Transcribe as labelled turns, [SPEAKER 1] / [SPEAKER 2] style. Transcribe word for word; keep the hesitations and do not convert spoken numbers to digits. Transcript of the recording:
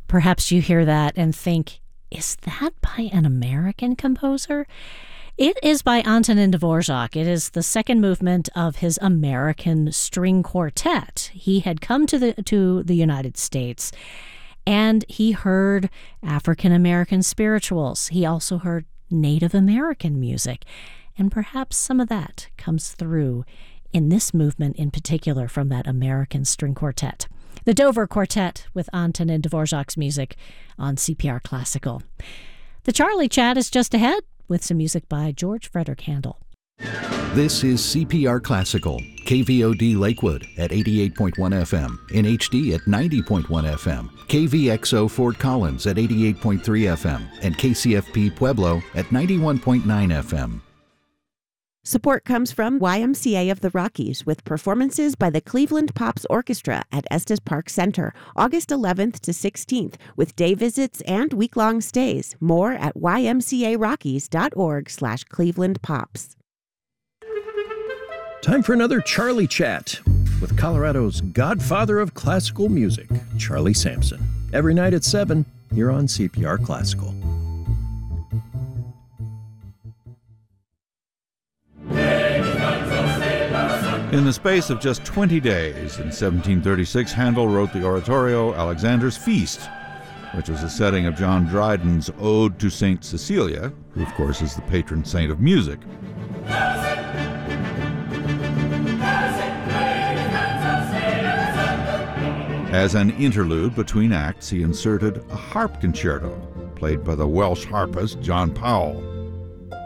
[SPEAKER 1] Perhaps you hear that and think, is that by an American composer? It is by Antonin Dvorak. It is the second movement of his American String Quartet. He had come to the to the United States, and he heard African American spirituals. He also heard Native American music, and perhaps some of that comes through in this movement in particular from that American String Quartet. The Dover Quartet with Antonin Dvorak's music on C P R Classical. The Charlie Chat is just ahead with some music by George Frederick Handel.
[SPEAKER 2] This is C P R Classical, K V O D Lakewood at eighty-eight point one F M, in H D at ninety point one F M, K V X O Fort Collins at eighty-eight point three F M, and K C F P Pueblo at ninety-one point nine F M.
[SPEAKER 3] Support comes from Y M C A of the Rockies with performances by the Cleveland Pops Orchestra at Estes Park Center, August eleventh to sixteenth, with day visits and week-long stays. More at y m c a rockies dot org slash Cleveland Pops.
[SPEAKER 4] Time for another Charlie Chat with Colorado's godfather of classical music, Charlie Sampson. Every night at seven, here on C P R Classical.
[SPEAKER 5] In the space of just twenty days, in seventeen thirty-six, Handel wrote the oratorio Alexander's Feast, which was a setting of John Dryden's Ode to Saint Cecilia, who of course is the patron saint of music. As an interlude between acts, he inserted a harp concerto, played by the Welsh harpist John Powell.